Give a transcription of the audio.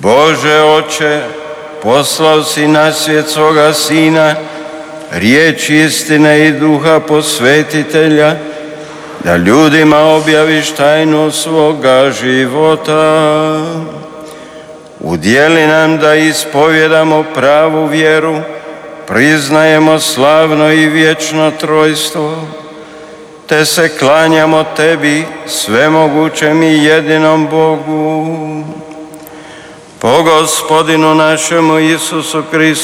Bože Oče, poslao si na svijet svoga Sina, riječ istine i duha posvetitelja, da ljudima objaviš tajnu svoga života. Udjeli nam da ispovjedamo pravu vjeru, priznajemo slavno i vječno trojstvo, te se klanjamo Tebi, svemogućem i jedinom Bogu, po Gospodinu našemu Isusu Kristu,